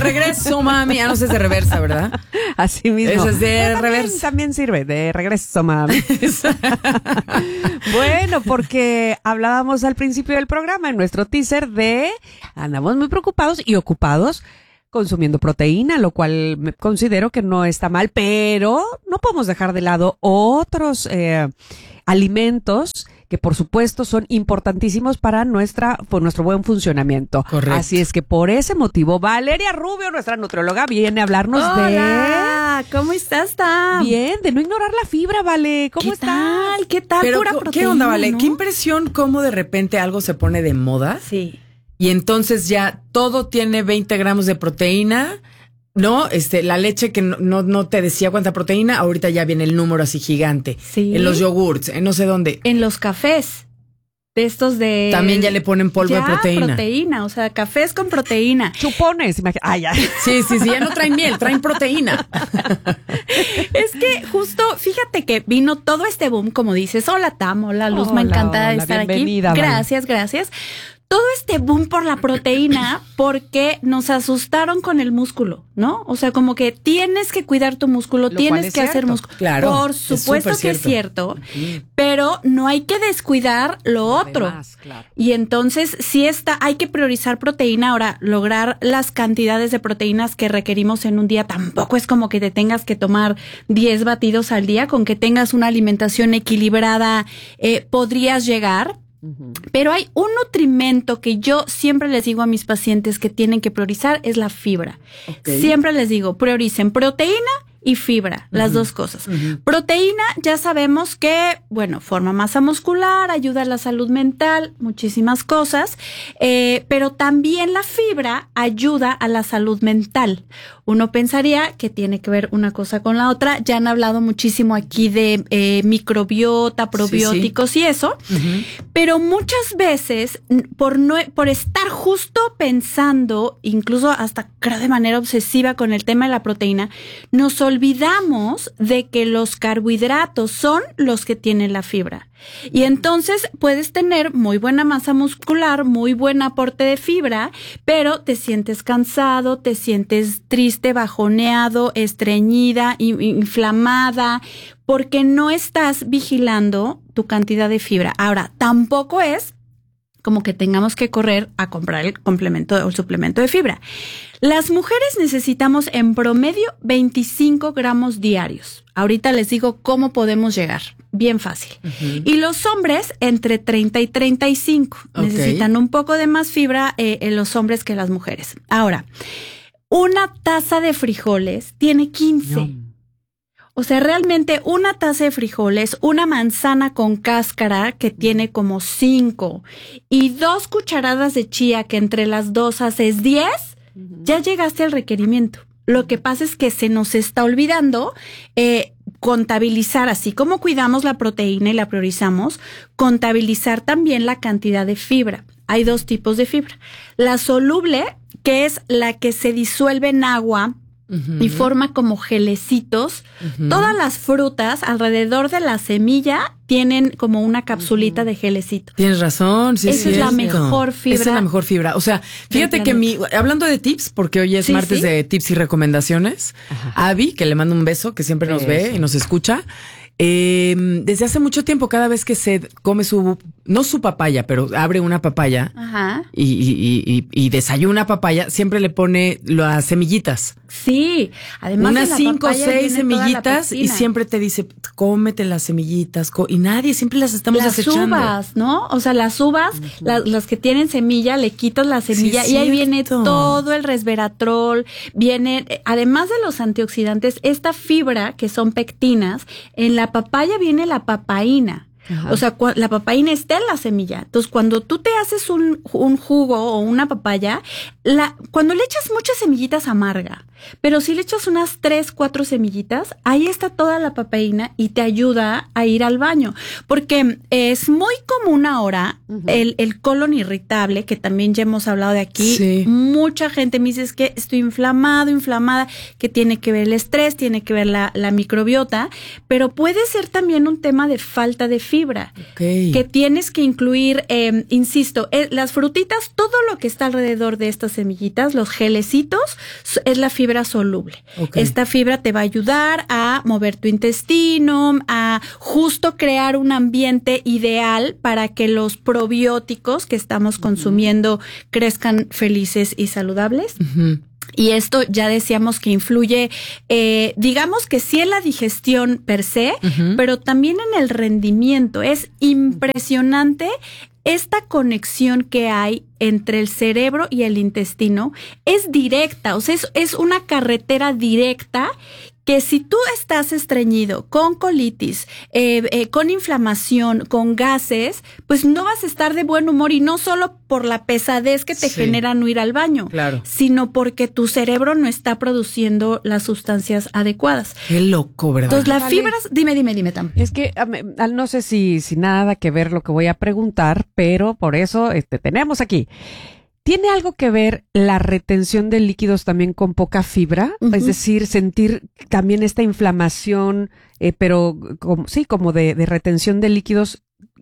regreso, mami. Ah, no sé, es de reversa, ¿verdad? Así mismo. Eso es de reversa. También sirve, de regreso, mami. Bueno, porque hablábamos al principio del programa, en nuestro teaser, de andamos muy preocupados y ocupados consumiendo proteína, lo cual me considero que no está mal, pero no podemos dejar de lado otros alimentos que por supuesto son importantísimos para nuestro buen funcionamiento. Correcto. Así es que por ese motivo, Valeria Rubio, nuestra nutrióloga, viene a hablarnos Hola, ¿cómo estás, Tam? Bien, de no ignorar la fibra, Vale. ¿Cómo estás? ¿Qué tal? Pero, Pura proteína, ¿qué onda, Vale? ¿no? Qué impresión cómo de repente algo se pone de moda. Sí. Y entonces ya todo tiene 20 gramos de proteína, ¿no? La leche que no te decía cuánta proteína, ahorita ya viene el número así gigante. Sí. En los yogurts, en no sé dónde. En los cafés, de estos de... También ya le ponen polvo de proteína. O sea, cafés con proteína. Chupones, ya. Sí, ya no traen miel, traen proteína. Es que justo, fíjate que vino todo este boom, como dices. Hola, Tam, hola, Luz, me encanta estar aquí. Vale. Gracias. Todo este boom por la proteína porque nos asustaron con el músculo, ¿no? O sea, como que tienes que cuidar tu músculo, tienes que hacer músculo. Claro. Por supuesto que es cierto, pero no hay que descuidar lo otro. Además, claro. Y entonces, hay que priorizar proteína. Ahora, lograr las cantidades de proteínas que requerimos en un día tampoco es como que te tengas que tomar 10 batidos al día. Con que tengas una alimentación equilibrada, podrías llegar. Pero hay un nutrimento que yo siempre les digo a mis pacientes que tienen que priorizar, es la fibra. Okay. Siempre les digo, prioricen proteína y fibra, las dos cosas. Proteína, ya sabemos que, bueno, forma masa muscular, ayuda a la salud mental, muchísimas cosas, pero también la fibra ayuda a la salud mental. Uno pensaría que tiene que ver una cosa con la otra. Ya han hablado muchísimo aquí de microbiota, probióticos y eso, pero muchas veces por estar justo pensando, incluso hasta creo de manera obsesiva con el tema de la proteína, nos olvidamos de que los carbohidratos son los que tienen la fibra. Y entonces puedes tener muy buena masa muscular, muy buen aporte de fibra, pero te sientes cansado, te sientes triste, bajoneado, estreñida, inflamada, porque no estás vigilando tu cantidad de fibra. Ahora, tampoco es como que tengamos que correr a comprar el complemento o el suplemento de fibra. Las mujeres necesitamos en promedio 25 gramos diarios. Ahorita les digo cómo podemos llegar. Bien fácil. Y los hombres entre 30 y 35. Necesitan un poco de más fibra los hombres que las mujeres. Ahora, una taza de frijoles tiene 15. O sea, realmente una taza de frijoles, una manzana con cáscara que tiene como 5 y 2 cucharadas de chía que entre las dos haces 10, ya llegaste al requerimiento. Lo que pasa es que se nos está olvidando contabilizar, así como cuidamos la proteína y la priorizamos, contabilizar también la cantidad de fibra. Hay 2 tipos de fibra. La soluble, que es la que se disuelve en agua, y forma como gelecitos. Todas las frutas alrededor de la semilla tienen como una capsulita de gelecito. Tienes razón, sí. Esa es la mejor fibra. Esa es la mejor fibra. O sea, fíjate que hablando de tips, porque hoy es martes de tips y recomendaciones, Abby, que le mando un beso, que siempre nos ve y nos escucha, desde hace mucho tiempo, cada vez que se come no su papaya, pero abre una papaya y desayuna papaya, siempre le pone las semillitas. Sí, además unas 5 o 6 semillitas y siempre te dice, cómete las semillitas, y nadie, siempre las estamos desechando. Las uvas, ¿no? O sea, las uvas, las que tienen semilla, le quitas la semilla y ahí viene todo el resveratrol, además de los antioxidantes, esta fibra que son pectinas, en la papaya viene la papaína. O sea, la papaína está en la semilla. Entonces, cuando tú te haces un jugo o una papaya, cuando le echas muchas semillitas amarga, pero si le echas unas 3, 4 semillitas, ahí está toda la papaína y te ayuda a ir al baño. Porque es muy común ahora el colon irritable, que también ya hemos hablado de aquí. Sí. Mucha gente me dice, es que estoy inflamada, que tiene que ver el estrés, tiene que ver la microbiota, pero puede ser también un tema de falta de fibra. fibra, que tienes que incluir, insisto, las frutitas, todo lo que está alrededor de estas semillitas, los gelecitos, es la fibra soluble. Esta fibra te va a ayudar a mover tu intestino, a justo crear un ambiente ideal para que los probióticos que estamos consumiendo crezcan felices y saludables. Y esto ya decíamos que influye, digamos que sí en la digestión per se, pero también en el rendimiento. Es impresionante esta conexión que hay entre el cerebro y el intestino. Es directa, o sea, es una carretera directa que si tú estás estreñido, con colitis, con inflamación, con gases, pues no vas a estar de buen humor, y no solo por la pesadez que te genera no ir al baño, sino porque tu cerebro no está produciendo las sustancias adecuadas. Qué loco, ¿verdad? Entonces, las fibras, dime, Tam. Es que no sé si nada que ver lo que voy a preguntar, pero por eso tenemos aquí. ¿Tiene algo que ver la retención de líquidos también con poca fibra? Es decir, sentir también esta inflamación, pero como de retención de líquidos,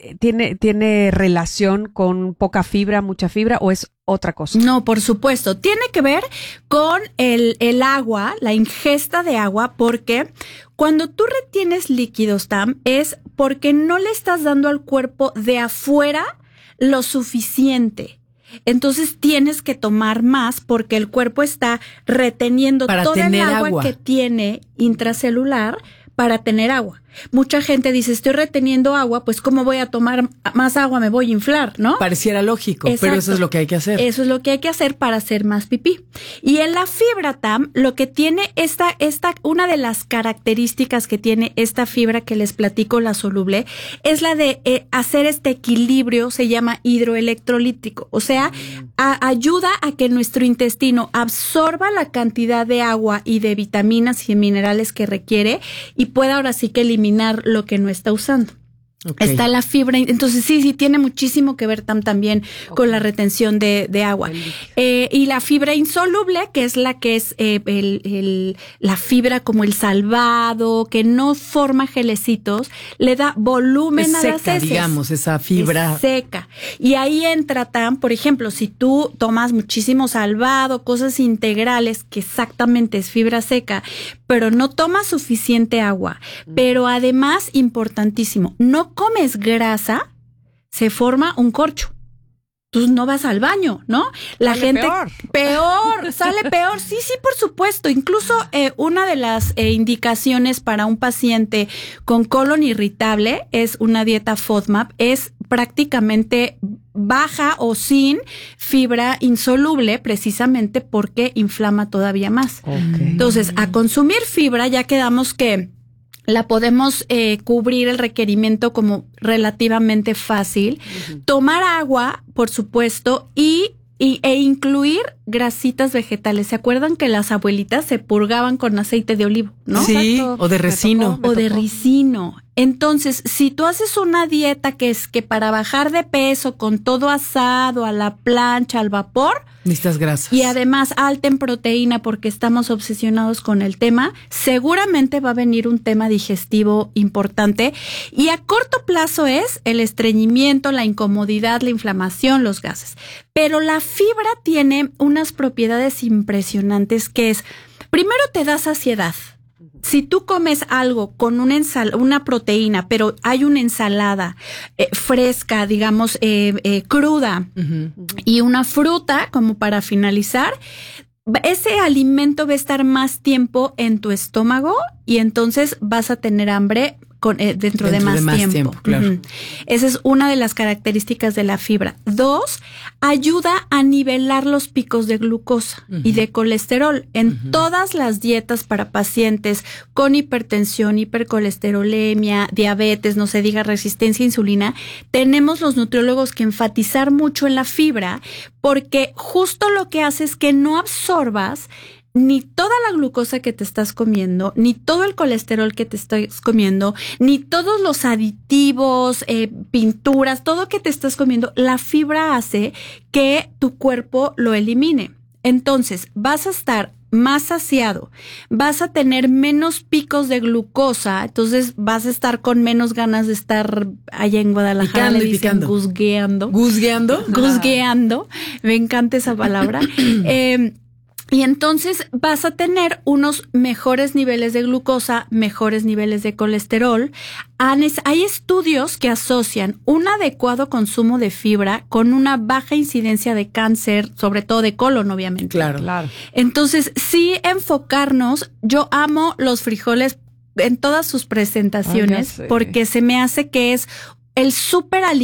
¿tiene relación con poca fibra, mucha fibra, o es otra cosa? No, por supuesto. Tiene que ver con el agua, la ingesta de agua, porque cuando tú retienes líquidos, Tam, es porque no le estás dando al cuerpo de afuera lo suficiente. Entonces tienes que tomar más porque el cuerpo está reteniendo toda el agua que tiene intracelular para tener agua. Mucha gente dice, estoy reteniendo agua, pues ¿cómo voy a tomar más agua? Me voy a inflar, ¿no? Pareciera lógico, pero eso es lo que hay que hacer. Eso es lo que hay que hacer para hacer más pipí. Y en la fibra, Tam, lo que tiene una de las características que tiene esta fibra que les platico, la soluble, es la de hacer este equilibrio, se llama hidroelectrolítico. O sea, ayuda a que nuestro intestino absorba la cantidad de agua y de vitaminas y minerales que requiere y pueda ahora sí que eliminar lo que no está usando. Está la fibra, entonces sí tiene muchísimo que ver también con la retención de agua. Y la fibra insoluble, que es la que es la fibra como el salvado, que no forma gelecitos, le da volumen a las heces. Digamos, esa fibra. Es seca. Y ahí entra, Tam, por ejemplo, si tú tomas muchísimo salvado, cosas integrales, que exactamente es fibra seca, pero no tomas suficiente agua, pero además, importantísimo, no comes grasa, se forma un corcho. Tú no vas al baño, ¿no? La gente sale peor. Sí, por supuesto. Incluso una de las indicaciones para un paciente con colon irritable es una dieta FODMAP, es prácticamente baja o sin fibra insoluble, precisamente porque inflama todavía más. Entonces, a consumir fibra ya quedamos que la podemos cubrir el requerimiento como relativamente fácil. Tomar agua, por supuesto, e incluir grasitas vegetales. ¿Se acuerdan que las abuelitas se purgaban con aceite de olivo, no? Sí, Exacto. O de ricino. O de ricino. Entonces, si tú haces una dieta que es que para bajar de peso con todo asado, a la plancha, al vapor, necesitas grasas. Y además alta en proteína porque estamos obsesionados con el tema, seguramente va a venir un tema digestivo importante. Y a corto plazo es el estreñimiento, la incomodidad, la inflamación, los gases. Pero la fibra tiene unas propiedades impresionantes que es, primero te da saciedad. Si tú comes algo con una proteína, pero hay una ensalada fresca, digamos, cruda, y una fruta como para finalizar, ese alimento va a estar más tiempo en tu estómago y entonces vas a tener hambre dentro de más tiempo. Claro. Esa es una de las características de la fibra. 2, ayuda a nivelar los picos de glucosa y de colesterol. En todas las dietas para pacientes con hipertensión, hipercolesterolemia, diabetes, no se diga resistencia a insulina, tenemos los nutriólogos que enfatizar mucho en la fibra porque justo lo que hace es que no absorbas ni toda la glucosa que te estás comiendo, ni todo el colesterol que te estás comiendo, ni todos los aditivos, pinturas, todo que te estás comiendo. La fibra hace que tu cuerpo lo elimine. Entonces, vas a estar más saciado, vas a tener menos picos de glucosa, entonces vas a estar con menos ganas de estar allá en Guadalajara, picando le dicen guzgueando. ¿Guzgueando? Guzgueando, me encanta esa palabra. Y entonces vas a tener unos mejores niveles de glucosa, mejores niveles de colesterol. Hay estudios que asocian un adecuado consumo de fibra con una baja incidencia de cáncer, sobre todo de colon, obviamente. Claro. Entonces, sí enfocarnos. Yo amo los frijoles en todas sus presentaciones porque se me hace que es el súper alimento